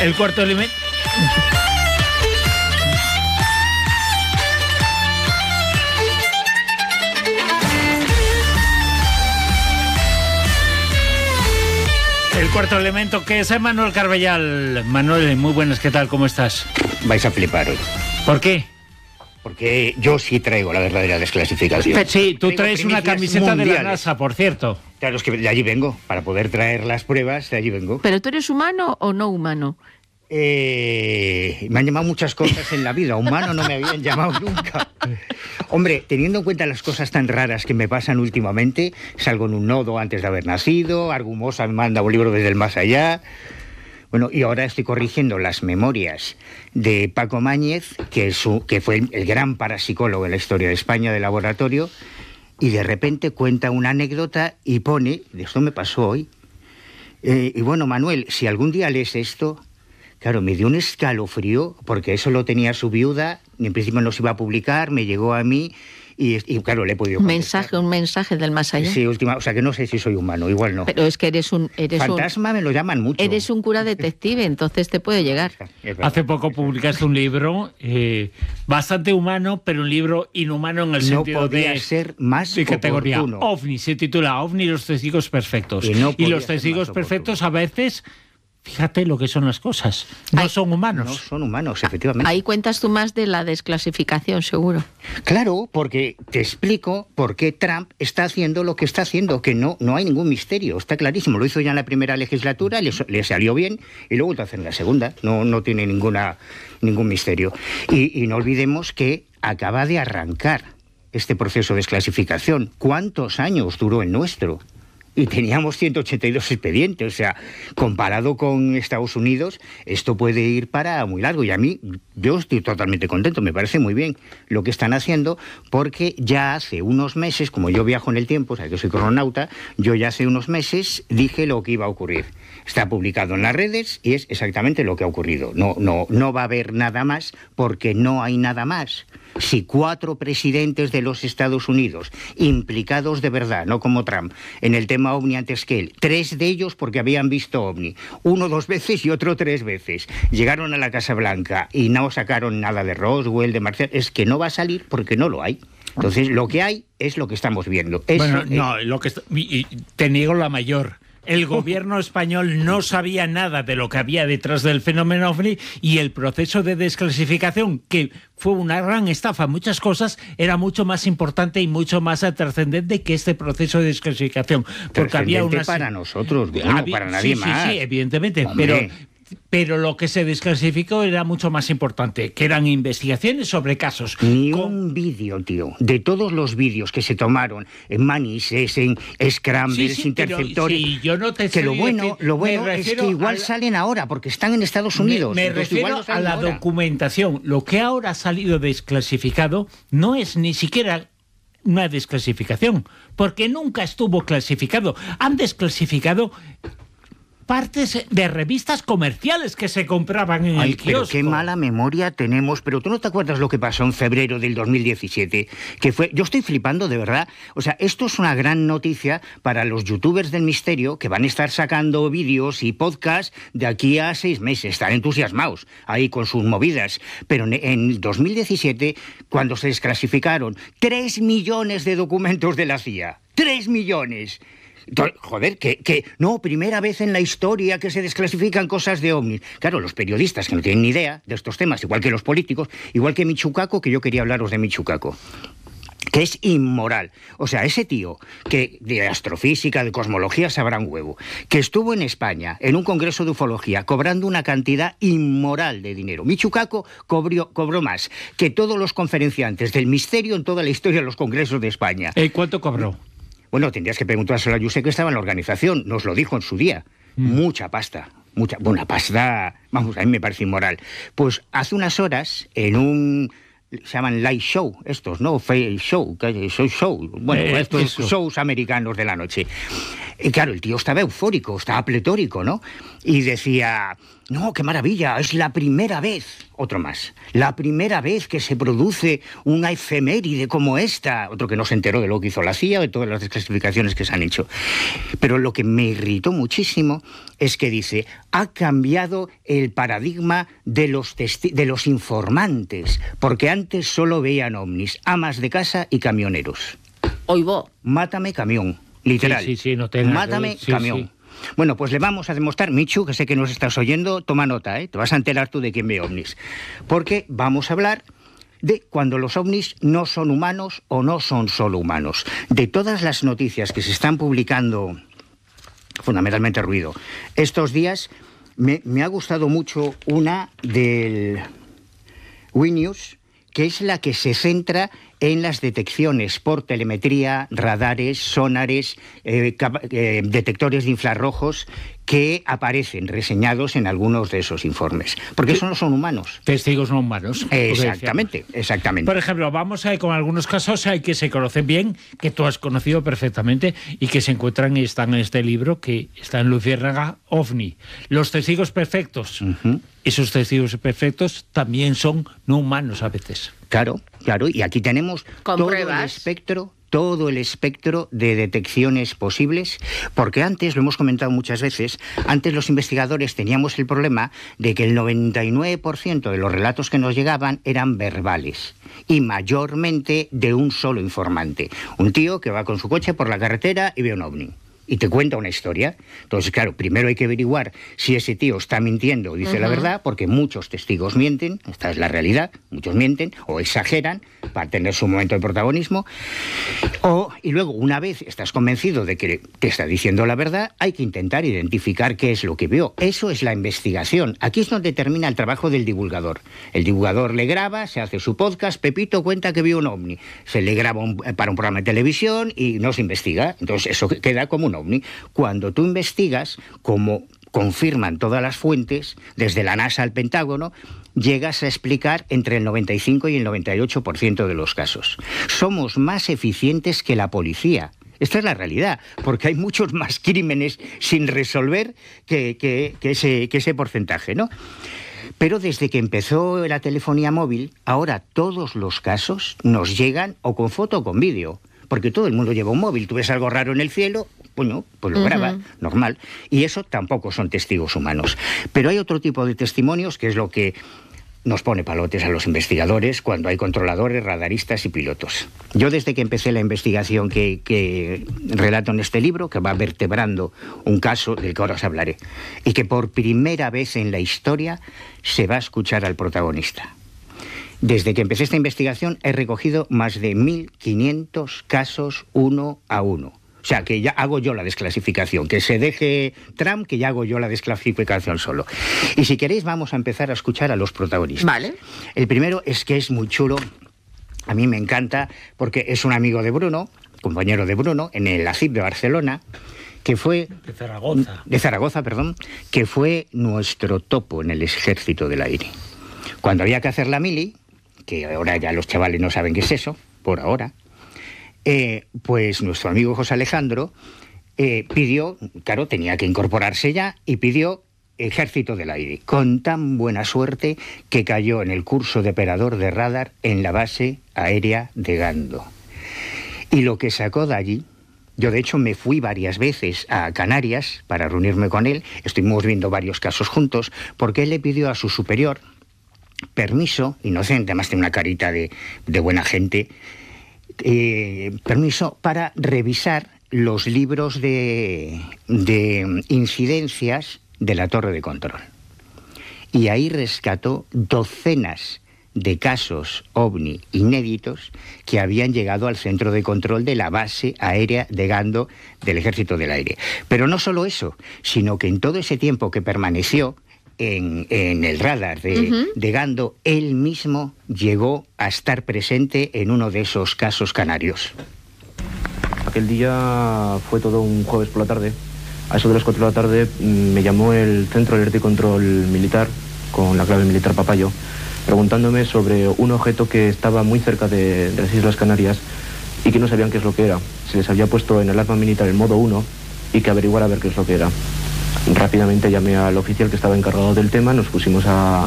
El cuarto elemento... El cuarto elemento, que es Manuel Carballal. Manuel, muy buenas, ¿qué tal? ¿Cómo estás? Vais a flipar hoy. ¿Por qué? Porque yo sí traigo la verdadera desclasificación. Sí, tú traes una camiseta mundiales de la NASA, por cierto. Claro, es que de allí vengo, para poder traer las pruebas, de allí vengo. ¿Pero tú eres humano o no humano? Me han llamado muchas cosas en la vida, humano no me habían llamado nunca. Hombre, teniendo en cuenta las cosas tan raras que me pasan últimamente, salgo en un nodo antes de haber nacido, Argumosa me manda un libro desde el más allá. Bueno, y ahora estoy corrigiendo las memorias de Paco Mañez, que fue el gran parapsicólogo en la historia de España de laboratorio, y de repente cuenta una anécdota y pone, esto me pasó hoy, y bueno, Manuel, si algún día lees esto... Claro, me dio un escalofrío, porque eso lo tenía su viuda, en principio no se iba a publicar, me llegó a mí, y claro, le he podido contestar. Un mensaje del más allá. Sí, o sea, que no sé si soy humano, igual no. Pero es que eres fantasma me lo llaman mucho. Eres un cura detective, entonces te puede llegar. Hace poco publicaste un libro bastante humano, pero un libro inhumano en el sentido de... No podía ser más de categoría oportuno. OVNI, se titula OVNI, los testigos perfectos. Y los testigos perfectos a veces... Fíjate lo que son las cosas. No son humanos. No son humanos, efectivamente. Ahí cuentas tú más de la desclasificación, seguro. Claro, porque te explico por qué Trump está haciendo lo que está haciendo, que no hay ningún misterio, está clarísimo. Lo hizo ya en la primera legislatura, le salió bien, y luego lo hace en la segunda. No tiene ningún misterio. Y no olvidemos que acaba de arrancar este proceso de desclasificación. ¿Cuántos años duró el nuestro? Y teníamos 182 expedientes, o sea, comparado con Estados Unidos, esto puede ir para muy largo. Y a mí, yo estoy totalmente contento, me parece muy bien lo que están haciendo, porque ya hace unos meses, como yo viajo en el tiempo, o sea, que soy crononauta, yo ya hace unos meses dije lo que iba a ocurrir. Está publicado en las redes y es exactamente lo que ha ocurrido. No va a haber nada más, porque no hay nada más. Si 4 presidentes de los Estados Unidos, implicados de verdad, no como Trump, en el tema OVNI antes que él, 3 de ellos porque habían visto OVNI, uno 2 veces y otro 3 veces, llegaron a la Casa Blanca y no sacaron nada de Roswell, de Marcial, es que no va a salir porque no lo hay. Entonces, lo que hay es lo que estamos viendo. Bueno, te niego la mayor. El gobierno español no sabía nada de lo que había detrás del fenómeno OVNI, y el proceso de desclasificación, que fue una gran estafa, muchas cosas, era mucho más importante y mucho más trascendente que este proceso de desclasificación. Porque había unas... para nosotros, para nadie más. Sí, evidentemente, Hombre. Pero lo que se desclasificó era mucho más importante, que eran investigaciones sobre casos. Ni un vídeo, tío. De todos los vídeos que se tomaron en Manises, en Scrambles, Interceptores... Sí, yo no te que lo bueno es que igual salen ahora, porque están en Estados Unidos. Me refiero a la documentación. Lo que ahora ha salido desclasificado no es ni siquiera una desclasificación, porque nunca estuvo clasificado. Han desclasificado partes de revistas comerciales que se compraban en el kiosco. Pero qué mala memoria tenemos. Pero tú no te acuerdas lo que pasó en febrero del 2017, que fue... Yo estoy flipando, de verdad. O sea, esto es una gran noticia para los youtubers del misterio, que van a estar sacando vídeos y podcasts de aquí a 6 meses. Están entusiasmados ahí con sus movidas. Pero en 2017, cuando se desclasificaron 3 millones de documentos de la CIA, 3 millones... Joder, no, primera vez en la historia que se desclasifican cosas de OVNIs. Claro, los periodistas que no tienen ni idea de estos temas, igual que los políticos, igual que Michio, que yo quería hablaros de Michio, que es inmoral. O sea, ese tío que de astrofísica, de cosmología sabrá un huevo, que estuvo en España en un congreso de ufología cobrando una cantidad inmoral de dinero. Michio cobró más que todos los conferenciantes del misterio en toda la historia de los congresos de España. ¿Cuánto cobró? Bueno, tendrías que preguntárselo a José, que estaba en la organización, nos lo dijo en su día. Mucha pasta, buena pasta, vamos, a mí me parece inmoral. Pues hace unas horas, en un... se llaman live show, estos, ¿no? Show, bueno, estos shows americanos de la noche. Y claro, el tío estaba eufórico, estaba pletórico, ¿no? Y decía, No, qué maravilla, es la primera vez, otro más, la primera vez que se produce una efeméride como esta, otro que no se enteró de lo que hizo la CIA o de todas las desclasificaciones que se han hecho. Pero lo que me irritó muchísimo es que dice, ha cambiado el paradigma de los informantes, porque antes solo veían ovnis, amas de casa y camioneros. Oigo. Mátame camión, literal. Sí, no tengo Mátame camión. Sí. Bueno, pues le vamos a demostrar, Michu, que sé que nos estás oyendo, toma nota, te vas a enterar tú de quién ve ovnis. Porque vamos a hablar de cuando los ovnis no son humanos o no son solo humanos. De todas las noticias que se están publicando, fundamentalmente ruido, estos días me ha gustado mucho una del WeNews, que es la que se centra en las detecciones por telemetría, radares, sonares, detectores de infrarrojos que aparecen reseñados en algunos de esos informes. Porque eso no son humanos. Testigos no humanos. Exactamente. Por ejemplo, vamos a ver con algunos casos hay que se conocen bien, que tú has conocido perfectamente y que se encuentran y están en este libro que está en Luciérnaga, OVNI. Los testigos perfectos. Esos testigos perfectos también son no humanos a veces. Claro, y aquí tenemos todo el espectro de detecciones posibles, porque antes, lo hemos comentado muchas veces, antes los investigadores teníamos el problema de que el 99% de los relatos que nos llegaban eran verbales, y mayormente de un solo informante. Un tío que va con su coche por la carretera y ve un ovni. Y te cuenta una historia. Entonces, claro, primero hay que averiguar si ese tío está mintiendo o dice la verdad, porque muchos testigos mienten, esta es la realidad, muchos mienten o exageran para tener su momento de protagonismo. Y luego, una vez estás convencido de que te está diciendo la verdad, hay que intentar identificar qué es lo que vio. Eso es la investigación. Aquí es donde termina el trabajo del divulgador. El divulgador le graba, se hace su podcast, Pepito cuenta que vio un ovni. Se le graba para un programa de televisión y no se investiga. Entonces, eso queda como un ovni. Cuando tú investigas, como confirman todas las fuentes, desde la NASA al Pentágono, llegas a explicar entre el 95 y el 98% de los casos. Somos más eficientes que la policía. Esta es la realidad, porque hay muchos más crímenes sin resolver que ese porcentaje, ¿no? Pero desde que empezó la telefonía móvil, ahora todos los casos nos llegan o con foto o con vídeo, porque todo el mundo lleva un móvil. Tú ves algo raro en el cielo, bueno, pues lo graba, normal. Y eso tampoco son testigos humanos. Pero hay otro tipo de testimonios que es lo que nos pone palotes a los investigadores cuando hay controladores, radaristas y pilotos. Yo desde que empecé la investigación que relato en este libro, que va vertebrando un caso del que ahora os hablaré, y que por primera vez en la historia se va a escuchar al protagonista. Desde que empecé esta investigación he recogido más de 1.500 casos uno a uno. O sea, que ya hago yo la desclasificación, que se deje Trump, que ya hago yo la desclasificación solo. Y si queréis vamos a empezar a escuchar a los protagonistas. Vale. El primero es que es muy chulo, a mí me encanta, porque es un amigo de Bruno, compañero de Bruno, en el ACIP de Barcelona, que fue... De Zaragoza, perdón, que fue nuestro topo en el Ejército del Aire. Cuando había que hacer la mili, que ahora ya los chavales no saben qué es eso, por ahora, pues nuestro amigo José Alejandro pidió, claro, tenía que incorporarse ya, y pidió Ejército del Aire, con tan buena suerte que cayó en el curso de operador de radar en la base aérea de Gando. Y lo que sacó de allí, yo de hecho me fui varias veces a Canarias para reunirme con él, estuvimos viendo varios casos juntos, porque él le pidió a su superior permiso, inocente, además tiene una carita de buena gente, permiso para revisar los libros de incidencias de la torre de control. Y ahí rescató docenas de casos OVNI inéditos que habían llegado al centro de control de la base aérea de Gando del Ejército del Aire. Pero no solo eso, sino que en todo ese tiempo que permaneció en el radar de Gando, él mismo llegó a estar presente en uno de esos casos canarios. Aquel día fue todo un jueves por la tarde. A eso de las 4 de la tarde me llamó el Centro de Alerta y Control Militar, con la clave militar Papayo, preguntándome sobre un objeto que estaba muy cerca de las Islas Canarias y que no sabían qué es lo que era. Se les había puesto en alarma militar el modo 1 y que averiguara a ver qué es lo que era. Rápidamente llamé al oficial que estaba encargado del tema, nos pusimos a